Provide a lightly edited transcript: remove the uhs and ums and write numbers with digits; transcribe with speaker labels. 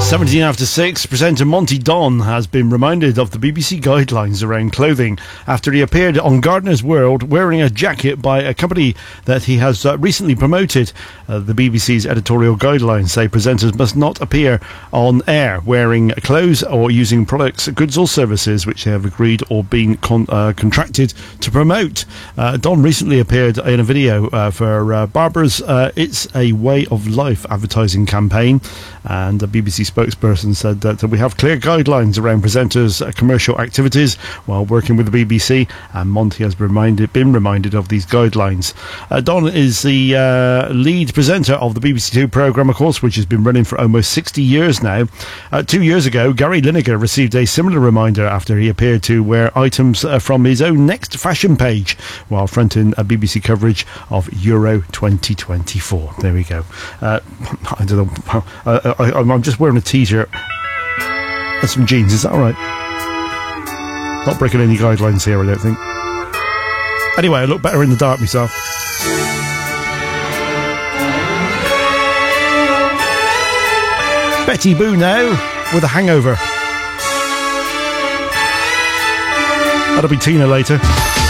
Speaker 1: 17 after 6, presenter Monty Don has been reminded of the BBC guidelines around clothing after he appeared on Gardener's World wearing a jacket by a company that he has recently promoted. The BBC's editorial guidelines say presenters must not appear on air wearing clothes or using products, goods or services which they have agreed or been contracted to promote. Don recently appeared in a video for Barbara's It's a Way of Life advertising campaign, and the BBC spokesperson said that we have clear guidelines around presenters' commercial activities while working with the BBC, and Monty has been reminded of these guidelines. Don is the lead presenter of the BBC Two programme, of course, which has been running for almost 60 years now. 2 years ago, Gary Lineker received a similar reminder after he appeared to wear items from his own Next fashion page while fronting a BBC coverage of Euro 2024. There we go. I don't know. I'm just wearing a t-shirt and some jeans. Is that all right? Not breaking any guidelines here, I don't think. Anyway, I look better in the dark myself. Betty Boo now with a hangover. That'll be Tina later.